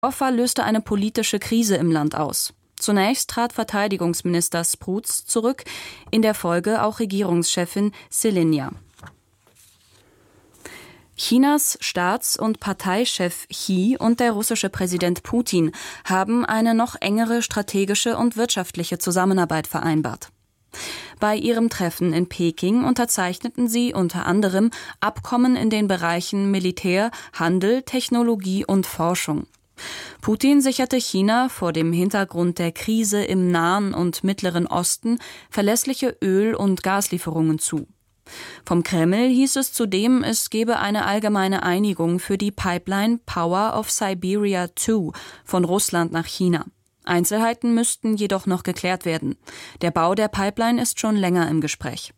Offa löste eine politische Krise im Land aus. Zunächst trat Verteidigungsminister Spruz zurück, in der Folge auch Regierungschefin Šelinja. Chinas Staats- und Parteichef Xi und der russische Präsident Putin haben eine noch engere strategische und wirtschaftliche Zusammenarbeit vereinbart. Bei ihrem Treffen in Peking unterzeichneten sie unter anderem Abkommen in den Bereichen Militär, Handel, Technologie und Forschung. Putin sicherte China vor dem Hintergrund der Krise im Nahen und Mittleren Osten verlässliche Öl- und Gaslieferungen zu. Vom Kreml hieß es zudem, es gebe eine allgemeine Einigung für die Pipeline Power of Siberia 2 von Russland nach China. Einzelheiten müssten jedoch noch geklärt werden. Der Bau der Pipeline ist schon länger im Gespräch.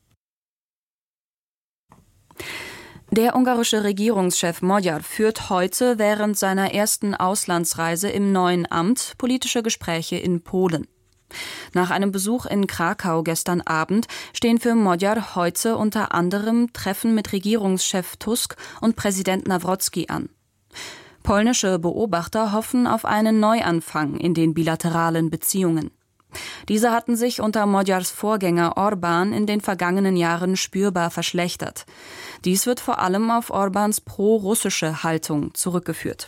Der ungarische Regierungschef Magyar führt heute während seiner ersten Auslandsreise im neuen Amt politische Gespräche in Polen. Nach einem Besuch in Krakau gestern Abend stehen für Magyar heute unter anderem Treffen mit Regierungschef Tusk und Präsident Nawrocki an. Polnische Beobachter hoffen auf einen Neuanfang in den bilateralen Beziehungen. Diese hatten sich unter Magyars Vorgänger Orbán in den vergangenen Jahren spürbar verschlechtert. Dies wird vor allem auf Orbáns pro-russische Haltung zurückgeführt.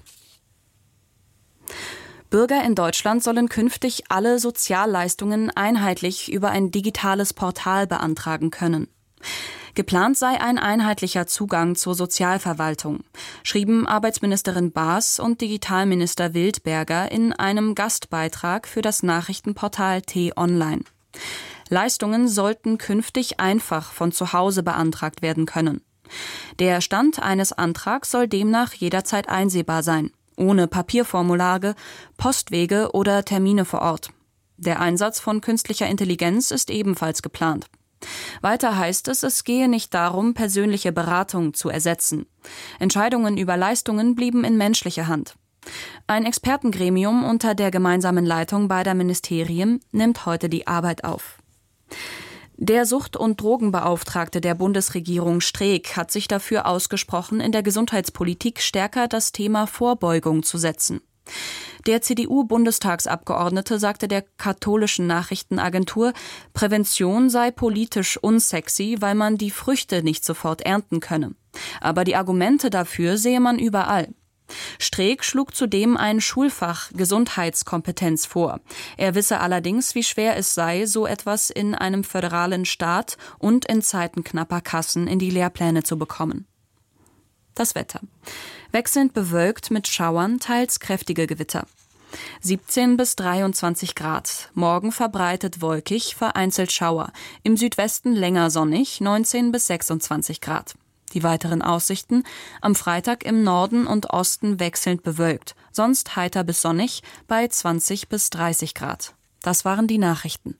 Bürger in Deutschland sollen künftig alle Sozialleistungen einheitlich über ein digitales Portal beantragen können. Geplant sei ein einheitlicher Zugang zur Sozialverwaltung, schrieben Arbeitsministerin Baas und Digitalminister Wildberger in einem Gastbeitrag für das Nachrichtenportal T-Online. Leistungen sollten künftig einfach von zu Hause beantragt werden können. Der Stand eines Antrags soll demnach jederzeit einsehbar sein, ohne Papierformulare, Postwege oder Termine vor Ort. Der Einsatz von künstlicher Intelligenz ist ebenfalls geplant. Weiter heißt es, es gehe nicht darum, persönliche Beratung zu ersetzen. Entscheidungen über Leistungen blieben in menschlicher Hand. Ein Expertengremium unter der gemeinsamen Leitung beider Ministerien nimmt heute die Arbeit auf. Der Sucht- und Drogenbeauftragte der Bundesregierung Streeck hat sich dafür ausgesprochen, in der Gesundheitspolitik stärker das Thema Vorbeugung zu setzen. Der CDU-Bundestagsabgeordnete sagte der katholischen Nachrichtenagentur, Prävention sei politisch unsexy, weil man die Früchte nicht sofort ernten könne. Aber die Argumente dafür sehe man überall. Streeck schlug zudem ein Schulfach Gesundheitskompetenz vor. Er wisse allerdings, wie schwer es sei, so etwas in einem föderalen Staat und in Zeiten knapper Kassen in die Lehrpläne zu bekommen. Das Wetter. Wechselnd bewölkt mit Schauern, teils kräftige Gewitter. 17 bis 23 Grad. Morgen verbreitet wolkig, vereinzelt Schauer. Im Südwesten länger sonnig, 19 bis 26 Grad. Die weiteren Aussichten: am Freitag im Norden und Osten wechselnd bewölkt, sonst heiter bis sonnig bei 20 bis 30 Grad. Das waren die Nachrichten.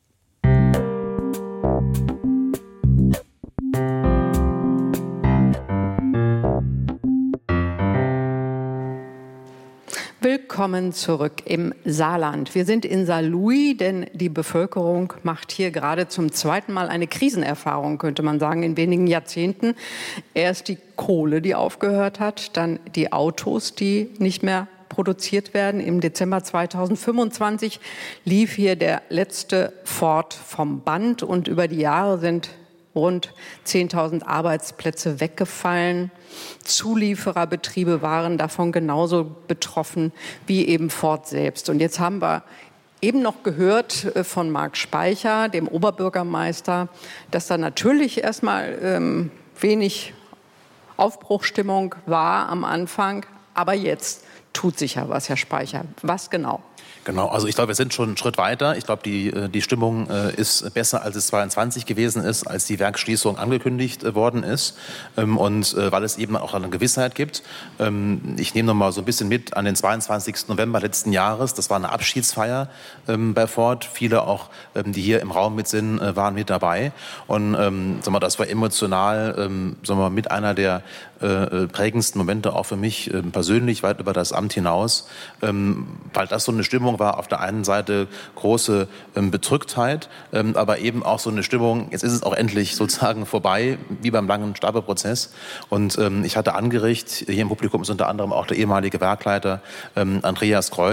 Willkommen zurück im Saarland. Wir sind in Saarlouis, denn die Bevölkerung macht hier gerade zum zweiten Mal eine Krisenerfahrung, könnte man sagen, in wenigen Jahrzehnten. Erst die Kohle, die aufgehört hat, dann die Autos, die nicht mehr produziert werden. Im Dezember 2025 lief hier der letzte Ford vom Band und über die Jahre sind rund 10.000 Arbeitsplätze weggefallen. Zuliefererbetriebe waren davon genauso betroffen wie eben Ford selbst. Und jetzt haben wir eben noch gehört von Marc Speicher, dem Oberbürgermeister, dass da natürlich erstmal wenig Aufbruchstimmung war am Anfang. Aber jetzt tut sich ja was, Herr Speicher. Was genau? Genau, also ich glaube, wir sind schon einen Schritt weiter. Ich glaube, die Stimmung ist besser, als es 22 gewesen ist, als die Werksschließung angekündigt worden ist. Und weil es eben auch eine Gewissheit gibt. Ich nehme noch mal so ein bisschen mit an den 22. November letzten Jahres. Das war eine Abschiedsfeier bei Ford. Viele auch, die hier im Raum mit sind, waren mit dabei. Und das war emotional mit einer der prägendsten Momente auch für mich persönlich, weit über das Amt hinaus, weil das so eine Stimmung war, auf der einen Seite große Bedrücktheit, aber eben auch so eine Stimmung, jetzt ist es auch endlich sozusagen vorbei, wie beim langen Stapelprozess. Und ich hatte angeregt, hier im Publikum ist unter anderem auch der ehemalige Werkleiter Andreas Kreuz,